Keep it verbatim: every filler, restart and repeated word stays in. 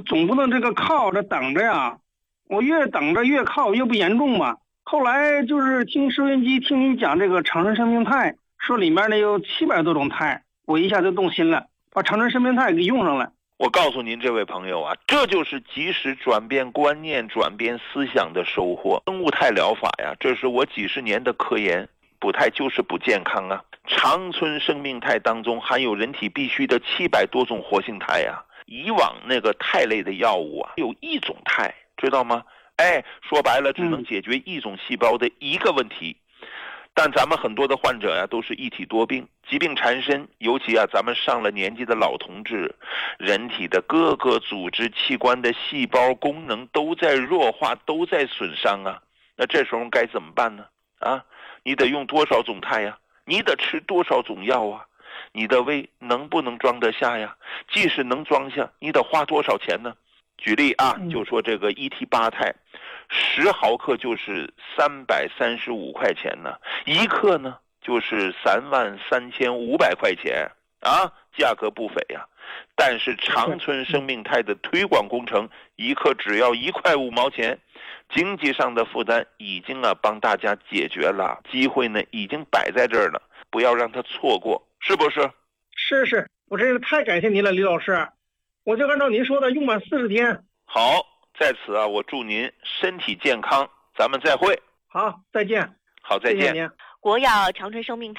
总不能这个靠着等着呀，我越等着越靠越不严重嘛。后来就是听收音机听你讲这个长春生命肽，说里面呢有七百多种肽，我一下就动心了，把长春生命肽给用上了。 我告诉您这位朋友啊，这就是及时转变观念、转变思想的收获。生物肽疗法呀，这是我几十年的科研。补肽就是补健康啊！长春生命肽当中含有人体必需的七百多种活性肽啊。以往那个肽类的药物啊，有一种肽，知道吗？哎，说白了，只能解决一种细胞的一个问题。嗯、但咱们很多的患者呀、啊，都是一体多病，疾病缠身。尤其啊，咱们上了年纪的老同志，人体的各个组织器官的细胞功能都在弱化，都在损伤啊。那这时候该怎么办呢？啊？你得用多少种肽呀？你得吃多少种药啊？你的胃能不能装得下呀？即使能装下，你得花多少钱呢？举例啊，就说这个一 T 八肽，十毫克就是三百三十五块钱呢，一克呢就是三万三千五百块钱啊，价格不菲呀。但是长春生命肽的推广工程，一克只要一块五毛钱。经济上的负担已经啊帮大家解决了，机会呢已经摆在这儿了，不要让它错过，是不是？ 是是，我这个太感谢您了，李老师，我就按照您说的用满四十天。 好，在此啊，我祝您身体健康，咱们再会。 好，再见。 好，再见。 国药长春生命